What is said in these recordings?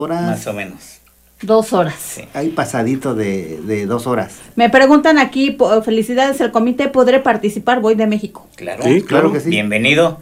horas. Más o menos. 2 horas. Sí. Hay pasadito de 2 horas. Me preguntan aquí, felicidades, el comité, ¿podré participar? Voy de México. Claro. Sí, claro que sí. Bienvenido.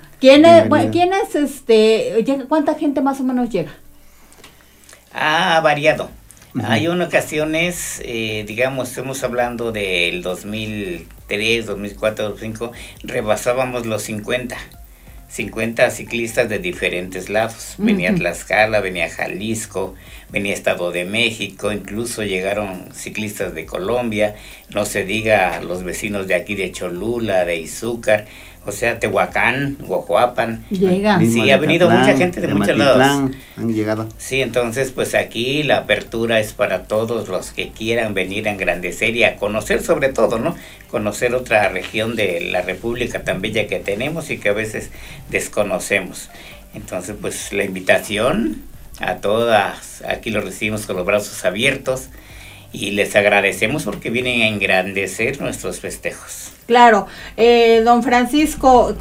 ¿Cuánta gente más o menos llega? Ha variado. Hay unas ocasiones, digamos, estamos hablando del 2003, 2004, 2005, rebasábamos los 50 ciclistas de diferentes lados. Venía Tlaxcala, venía Jalisco, venía Estado de México, incluso llegaron ciclistas de Colombia, no se diga los vecinos de aquí de Cholula, de Izúcar, o sea, Tehuacán, Guajuapan. Llegan. Sí, ha venido mucha gente de muchos lados. Han llegado. Sí, entonces pues aquí la apertura es para todos los que quieran venir a engrandecer y a conocer sobre todo, ¿no? Conocer otra región de la República tan bella que tenemos y que a veces desconocemos. Entonces pues la invitación a todas, aquí los recibimos con los brazos abiertos y les agradecemos porque vienen a engrandecer nuestros festejos. Claro, don Francisco,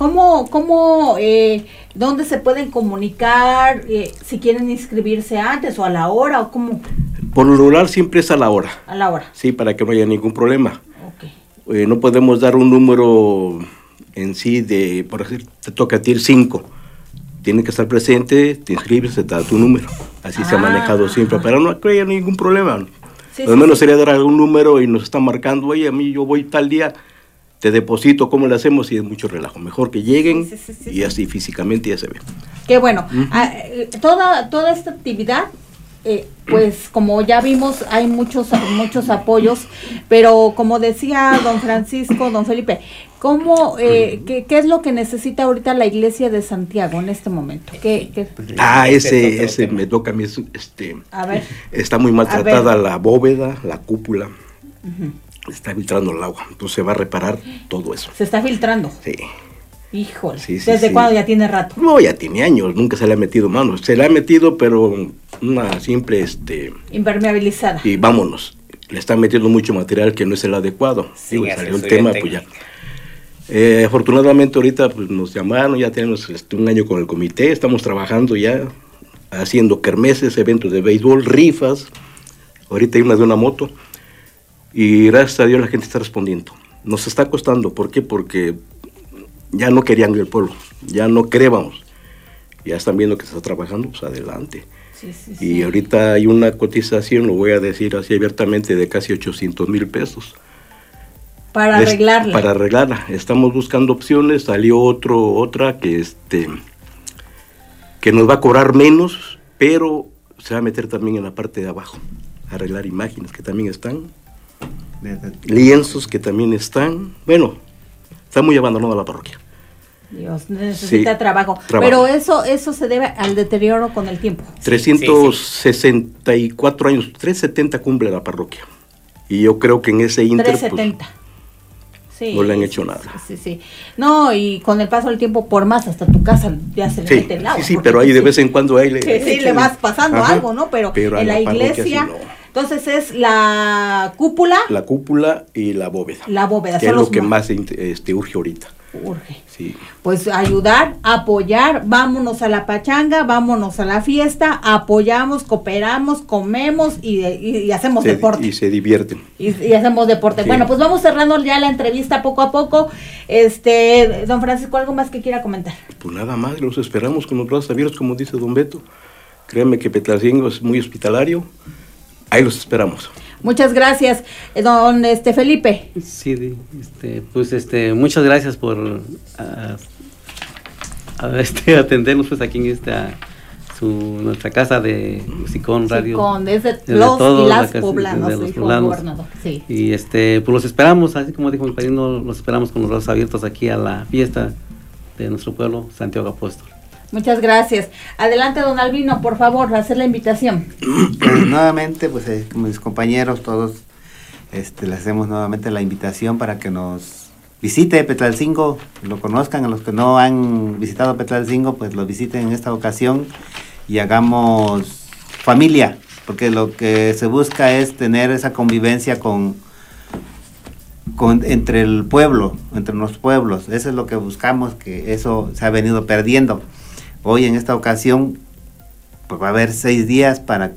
¿dónde se pueden comunicar? Si quieren inscribirse antes o a la hora o cómo. Por lo regular siempre es a la hora. A la hora. Sí, para que no haya ningún problema. Okay. No podemos dar un número en sí de, por decir, te toca a ti el 5. Tiene que estar presente, te inscribes, te da tu número. Así se ha manejado siempre, pero no haya ningún problema. Sí, Lo menos sería dar algún número y nos están marcando, oye, a mí yo voy tal día, te deposito, ¿cómo le hacemos? Y es mucho relajo. Mejor que lleguen y así físicamente ya se ve. Qué bueno. Toda esta actividad, pues como ya vimos, hay muchos apoyos, pero como decía don Francisco, don Felipe, ¿qué es lo que necesita ahorita la iglesia de Santiago en este momento? Ese me toca a mí. A ver. Está muy maltratada la bóveda, la cúpula. Está filtrando el agua, entonces se va a reparar todo eso. ¿Se está filtrando? Sí. Híjole, ¿desde cuándo? ¿Ya tiene rato? No, ya tiene años, nunca se le ha metido mano. Se le ha metido, pero una simple, impermeabilizada. Y vámonos. Le están metiendo mucho material que no es el adecuado. Sí, salió el tema, pues ya. Afortunadamente ahorita pues, nos llamaron, ya tenemos un año con el comité, estamos trabajando ya, haciendo kermeses, eventos de béisbol, rifas. Ahorita hay una de una moto. Y gracias a Dios la gente está respondiendo. Nos está costando, ¿por qué? Porque ya no querían el pueblo, ya no creíamos. Ya están viendo que se está trabajando, pues adelante. Y ahorita hay una cotización, lo voy a decir así abiertamente, de casi 800,000 pesos. Para arreglarla. Para arreglarla. Estamos buscando opciones, salió otra que nos va a cobrar menos, pero se va a meter también en la parte de abajo. Arreglar imágenes que también están. Lienzos que también están. Bueno, está muy abandonada la parroquia. Dios, necesita trabajo. Pero eso se debe al deterioro con el tiempo. 364 años, 370 cumple la parroquia. Y yo creo que en ese inter 370. Pues, no le han hecho nada. Sí. No, y con el paso del tiempo, por más, hasta tu casa ya se le mete el agua. Sí, pero ahí de vez en cuando ahí le vas pasando algo, ¿no? Pero en la iglesia... Sí, no. Entonces es la cúpula. La cúpula y la bóveda. La bóveda. Que es lo que más urge ahorita. Urge. Sí. Pues ayudar, apoyar, vámonos a la pachanga, vámonos a la fiesta, apoyamos, cooperamos, comemos y hacemos deporte. Y se divierten. Y hacemos deporte. Sí. Bueno, pues vamos cerrando ya la entrevista poco a poco. Don Francisco, ¿algo más que quiera comentar? Pues nada más, los esperamos con los brazos abiertos, como dice don Beto. Créeme que Petlalcingo es muy hospitalario. Ahí los esperamos. Muchas gracias, don Felipe. Sí, muchas gracias por atendernos pues aquí en nuestra casa de Sicón Radio. Sicón, desde los y las poblanos, dijo el gobernador. Sí. Y pues los esperamos, así como dijo mi padrino, los esperamos con los brazos abiertos aquí a la fiesta de nuestro pueblo, Santiago Apóstol. Muchas gracias. Adelante, don Albino, por favor, hacer la invitación. Nuevamente, pues mis compañeros todos, les hacemos nuevamente la invitación para que nos visite Petlalcingo, lo conozcan. A los que no han visitado Petlalcingo, pues lo visiten en esta ocasión y hagamos familia, porque lo que se busca es tener esa convivencia entre el pueblo, entre los pueblos. Eso es lo que buscamos, que eso se ha venido perdiendo. Hoy en esta ocasión pues va a haber 6 días para